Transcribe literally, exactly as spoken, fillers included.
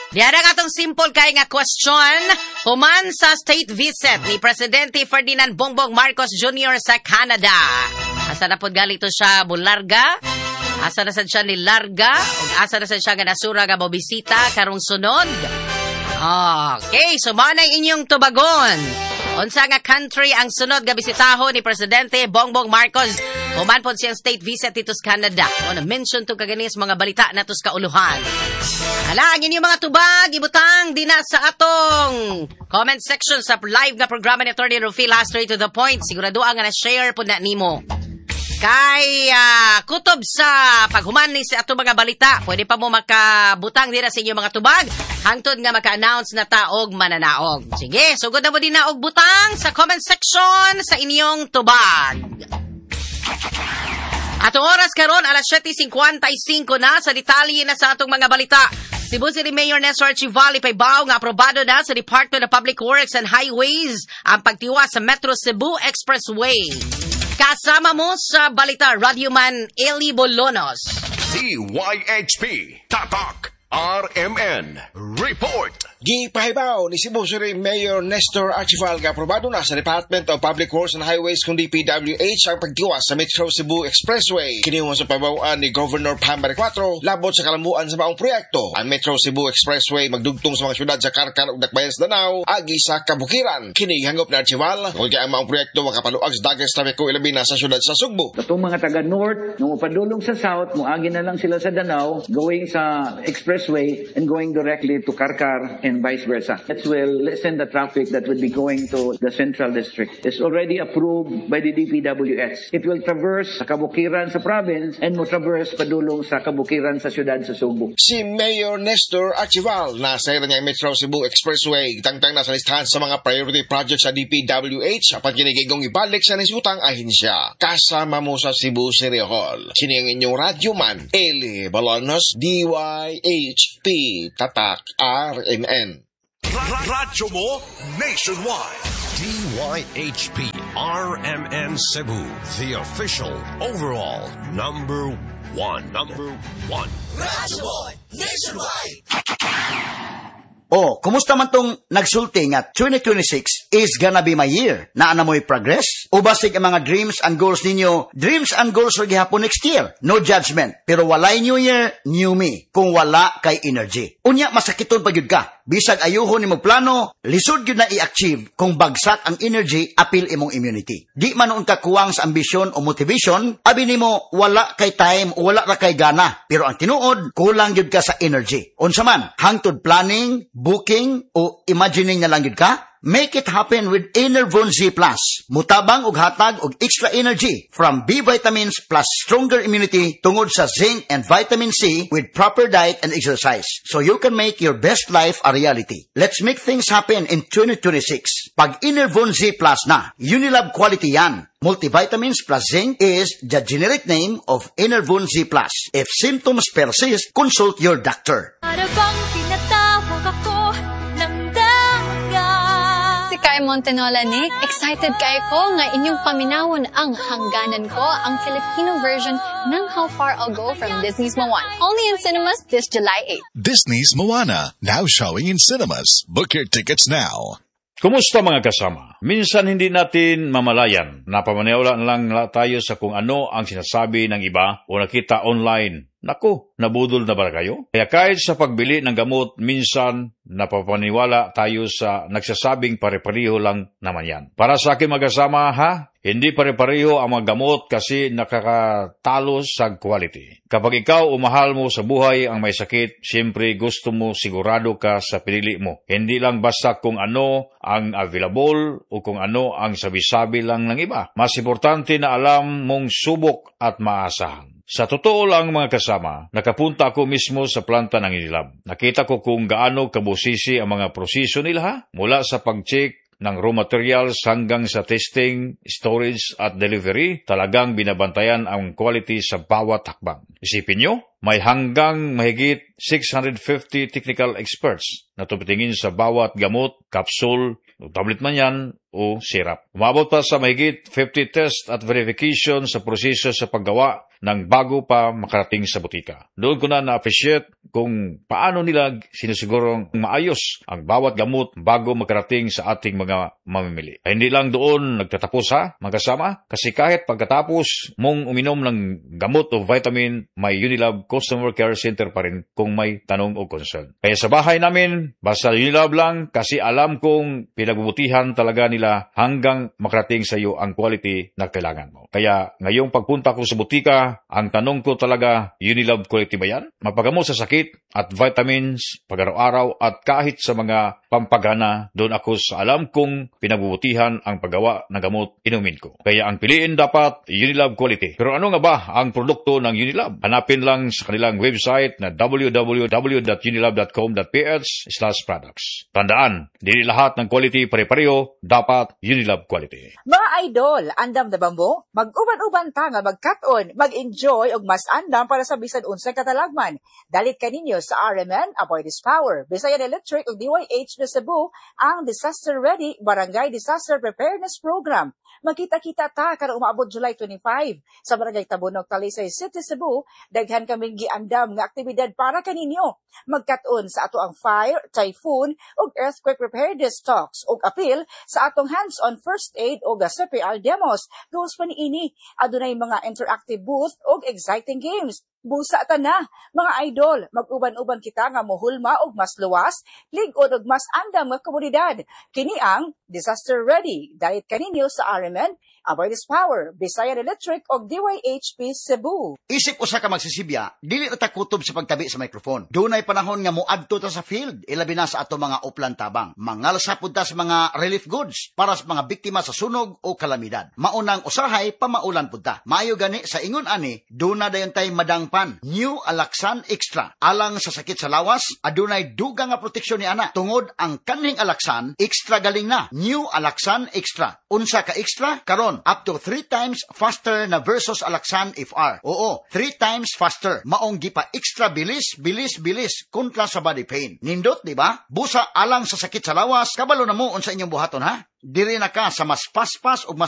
Diyan ang atong simple kay nga question. Human sa state visit ni Presidente Ferdinand Bongbong Marcos Junior sa Canada. Asa na po galito siya bularga? Asa na sad siya ni larga? Ug asa na sad siya nga nasura nga mobisita karong sunod? Okay, so mao na inyong tubagon. Unsa nga country ang sunod nga bisitahon ni Presidente Bongbong Marcos? Human po siyang state visit dito sa Canada. O na-mention to kaganis mga balita na to sa kauluhan. Hala, ang inyong mga tubag, ibutang di na sa atong comment section sa live nga programa ni Attorney Rufil ha, straight to the point. Sigurado ang nga na-share po na nimo. Kay uh, kutob sa paghuman ni sa ato mga balita, pwede pa mo makabutang dira sa inyong mga tubag hangtod nga maka-announce na taog mananaog. Sige, sugod na mo din na og butang sa comment section sa inyong tubag. Atong oras karon alas siyete fifty-five na sa detalye na sa atong mga balita. Cebu City Mayor Nestor Archivali paybaw nga aprobado na sa Department of Public Works and Highways ang pagtiwa sa Metro Cebu Expressway. Kasama mo sa balita, Radyoman Eli Bolonos. D Y H P, Tatak, R M N, Report. Gipahibaw ni Cebu City Mayor Nestor Archibald nga aprobado na sa Department of Public Works and Highways kung D P W H ang pagtiwas sa Metro Cebu Expressway. Kiniwa sa pabawaan ni Governor Pam Maricotro labot sa kalamuan sa maong proyekto. Ang Metro Cebu Expressway magdugtong sa mga syudad sa Carcar ug Dakbayan sa Danao agi sa Kabukiran. Kini hangop na Archibald kung kaya ang maong proyekto makapaluag sa dagat sa Meco ilabi na sa syudad sa Sugbo. Katong mga taga north nung upadulong sa south moagi na lang sila sa Danao going sa expressway and going directly to Carcar and vice versa. That will lessen the traffic that would be going to the Central District. It's already approved by the D P W H. It will traverse sa kabukiran sa province and mo traverse padulong sa kabukiran sa syudad sa Sugbo. Si Mayor Nestor Archibald na sa niya Metro Cebu Expressway tangtang na sa listahan sa mga priority projects sa D P W H apan kinigigong ibalik sa nisutang ahensya. Kasama mo sa Cebu City Hall. Sini ang inyong radyoman, Eli Balonos, D Y H P, Tatak, R M N. Radyo mo nationwide. D Y H P R M N Cebu, the official overall number one. Number one. Radyo mo nationwide. Oh, kumusta man tong nagsulti nga twenty twenty-six is gonna be my year? Naa na mo'y progress? O basig ang mga dreams and goals ninyo, dreams and goals rin gihapon next year? No judgment. Pero walay new year, new me. Kung wala kay energy. Unya, masakiton pa yun ka. Bisag ayuhon nimo plano, lisod gyud na i-achieve kung bagsak ang energy, apil imong immunity. Di man noon ka kuwang sa ambisyon o motivation, abi nimo wala kay time o wala ra kay gana. Pero ang tinuod, kulang gyud ka sa energy. Unsa man, hangtod planning, booking o imagining na lang gyud ka? Make it happen with Enervon Z Plus. Mutabang og hatag og extra energy from B vitamins plus stronger immunity tungod sa zinc and vitamin C with proper diet and exercise. So you can make your best life a reality. Let's make things happen in twenty twenty-six. Pag Enervon Z Plus na, Unilab quality yan. Multivitamins plus zinc is the generic name of Enervon Z Plus. If symptoms persist, consult your doctor. Para bang pinatawag ako ng daga? Si Kai Montenola ni, excited kayo ko nga inyong paminawon ang hangganan ko, ang Filipino version ng How Far I'll Go from Disney's Moana. Only in cinemas this July eighth. Disney's Moana, now showing in cinemas. Book your tickets now. Kumusta mga kasama? Minsan hindi natin mamalayan. Napamaniwala lang tayo sa kung ano ang sinasabi ng iba o nakita online. Naku, nabudol na ba kayo? Kaya kahit sa pagbili ng gamot, minsan napapaniwala tayo sa nagsasabing pare-pareho lang naman yan. Para sa akin mag-asama ha, hindi pare-pareho ang mga gamot kasi nakakatalo sa quality. Kapag ikaw o mahal mo sa buhay ang may sakit, siyempre gusto mo sigurado ka sa pinili mo. Hindi lang basta kung ano ang available o kung ano ang sabi-sabi lang ng iba. Mas importante na alam mong subok at maasahan. Sa totoo lang mga kasama, nakapunta ako mismo sa planta ng Unilab. Nakita ko kung gaano kabusisi ang mga proseso nila ha? Mula sa pag-check ng raw materials hanggang sa testing, storage at delivery, talagang binabantayan ang quality sa bawat hakbang. Isipin nyo, may hanggang mahigit six hundred fifty technical experts na tumitingin sa bawat gamot, kapsul, o tablet man yan, o o syrup. Umabot pa sa mahigit fifty test at verification sa proseso sa paggawa ng bago pa makarating sa butika. Doon ko na na-appreciate kung paano nila sinisigurong maayos ang bawat gamot bago makarating sa ating mga mamimili. Ay, hindi lang doon nagtatapos ha, mga kasama, kasi kahit pagkatapos mong uminom ng gamot o vitamin, may Unilab Customer Care Center pa rin kung may tanong o concern. Kaya sa bahay namin, basta Unilab lang kasi alam kong pinagbubutihan talaga nila hanggang makarating sa iyo ang quality na kailangan mo. Kaya ngayong pagpunta ko sa butika, ang tanong ko talaga, Unilab quality ba yan? Mapagamot sa sakit at vitamins pag-araw-araw at kahit sa mga pampagana, doon ako sa alam kong pinagbubutihan ang paggawa ng gamot inumin ko. Kaya ang piliin dapat Unilab quality. Pero ano nga ba ang produkto ng Unilab? Hanapin lang sa kanilang website na w w w dot unilab dot com dot p h slash products. Tandaan, dili lahat ng quality pare-pareho, dapat Unilab quality. Mga idol, andam na ba mo? Mag-uban-uban ta nga magkat-on, mag-enjoy og mas andam para sa bisan unsay katalagman. Dalit kaninyo sa R M N, Avoid This Power, Bisayan Electric ug D Y H na Cebu, ang Disaster Ready Barangay Disaster Preparedness Program. Magkita-kita ta karong umaabot July twenty-five sa Barangay Tabonog, Talisay City, Cebu. Daghan kaming giandam nga aktibidad para kaninyo. Magkat-on sa ato ang fire, typhoon ug earthquake preparedness talks ug appeal sa atong hands-on first aid ug C P R demos. Goals pa niini, adunay mga interactive booth ug exciting games. Busa ta na, mga idol, mag-uban-uban kita nga mohulma og mas luwas, lig-on og mas andam nga komunidad. Kini ang Disaster Ready. Dalit kaninyo sa R M N, Avoid This Power, Bisayan Electric og D Y H P Cebu. Isip usa ka magsisibya, dili ta takutob sa pagtabi sa microphone. Dunay panahon nga moadto ta sa field, ilabi na sa ato mga uplan tabang. Mangalsa pud ta sa mga relief goods para sa mga biktima sa sunog o kalamidad. Maunang usahay pamaulan pud ta. Maayo gani sa ingon ani, duna dayon tay madang pan, New Alaxan Extra. Alang sa sakit sa lawas, adunay duga nga proteksyon ni ana. Tungod ang kaning Alaxan, extra galing na. New Alaxan Extra. Unsa ka extra? Karon, up to three times faster na versus Alaxan F R. Oo, three times faster. Maong gipa extra bilis, bilis, bilis kontra sa body pain. Nindot, di ba? Busa alang sa sakit sa lawas, kabalo na mo unsa inyong buhaton ha? Diri na ka sa mas paspas o mas